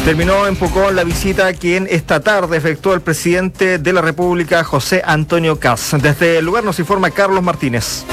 Terminó en Pucón la visita que esta tarde efectuó el presidente de la República, José Antonio Kast. Desde el lugar nos informa Carlos Martínez.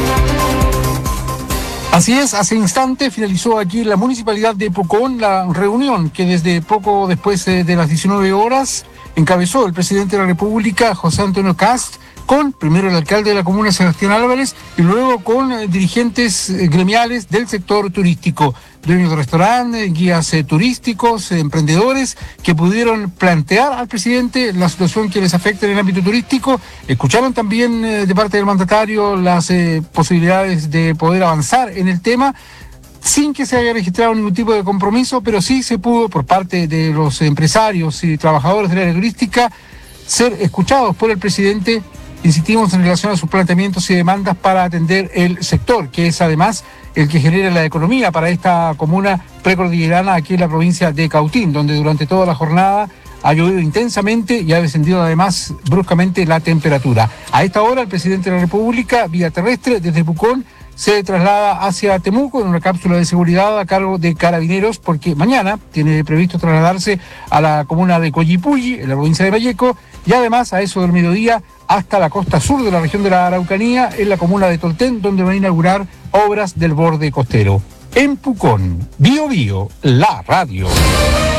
Así es, hace instante finalizó aquí en la Municipalidad de Pucón la reunión que desde poco después de las 19 horas encabezó el presidente de la República, José Antonio Kast, con primero el alcalde de la comuna, Sebastián Álvarez, y luego con dirigentes gremiales del sector turístico, dueños de restaurantes, guías turísticos, emprendedores, que pudieron plantear al presidente la situación que les afecta en el ámbito turístico. Escucharon también de parte del mandatario las posibilidades de poder avanzar en el tema, sin que se haya registrado ningún tipo de compromiso, pero sí se pudo, por parte de los empresarios y trabajadores del área turística, ser escuchados por el presidente. Insistimos en relación a sus planteamientos y demandas para atender el sector, que es además el que genera la economía para esta comuna precordillerana aquí en la provincia de Cautín, donde durante toda la jornada ha llovido intensamente y ha descendido además bruscamente la temperatura. A esta hora el presidente de la República, vía terrestre, desde Pucón, se traslada hacia Temuco en una cápsula de seguridad a cargo de Carabineros, porque mañana tiene previsto trasladarse a la comuna de Coyipulli, en la provincia de Valleco, y además a eso del mediodía hasta la costa sur de la región de la Araucanía, en la comuna de Tolten, donde va a inaugurar obras del borde costero. En Pucón, Bio Bio, la radio.